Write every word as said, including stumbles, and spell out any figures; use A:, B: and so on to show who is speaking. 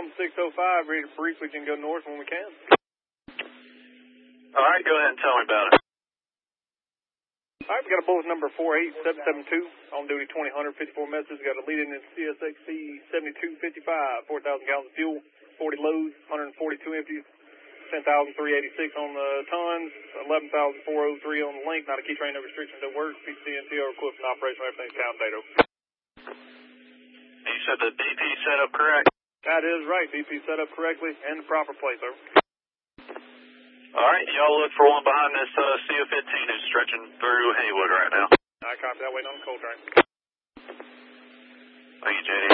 A: Tom six oh five, ready to brief. We can go north when we can.
B: All right, go ahead and tell me about it.
A: All right, we got a bullet number four eight seven seven two, on duty twenty, one fifty-four messages. Got a lead in at C S X C seventy-two fifty-five, four thousand gallons of fuel, forty loads, one forty-two empties, ten thousand three hundred eighty-six on the tons, eleven thousand four hundred three on the length. Not a key train, no restrictions at work. P C N T O equipment operation, everything's count data.
B: You said the D P set up correct?
A: That is right. D P set up correctly and the proper place, over.
B: All right, y'all look for one behind this uh, C O fifteen who's stretching through Haywood right now.
A: I copy that, waiting on the coal train.
B: Thank you, J D.